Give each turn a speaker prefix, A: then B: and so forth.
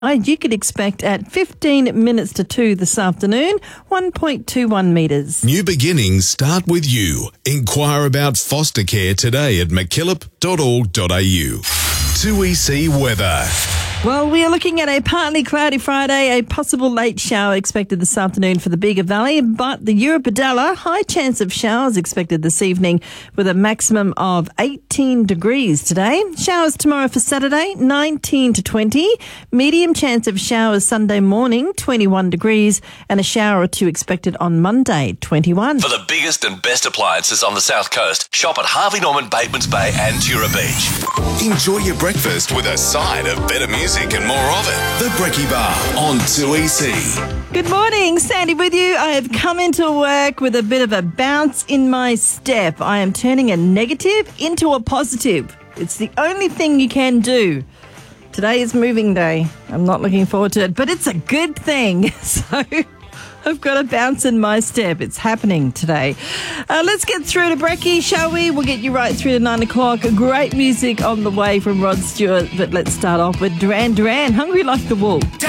A: You could expect at 15 minutes to 2 this afternoon, 1.21 metres.
B: New beginnings start with you. Inquire about foster care today at mckillop.org.au. 2EC weather.
A: Well, we are looking at a partly cloudy Friday, a possible late shower expected this afternoon for the Bega Valley, but the Eurobodalla, high chance of showers expected this evening with a maximum of 18 degrees today. Showers tomorrow for Saturday, 19 to 20. Medium chance of showers Sunday morning, 21 degrees, and a shower or two expected on Monday, 21.
C: For the biggest and best appliances on the South Coast, shop at Harvey Norman, Batemans Bay and Tura Beach.
B: Enjoy your breakfast with a side of better music and more of it. The Brekkie Bar on 2EC.
A: Good morning, Sandy with you. I have come into work with a bit of a bounce in my step. I am turning a negative into a positive. It's the only thing you can do. Today is moving day. I'm not looking forward to it, but it's a good thing. So I've got a bounce in my step. It's happening today. Let's get through to Brekkie, shall we? We'll get you right through to 9 o'clock. Great music on the way from Rod Stewart. But let's start off with Duran Duran, Hungry Like the Wolf.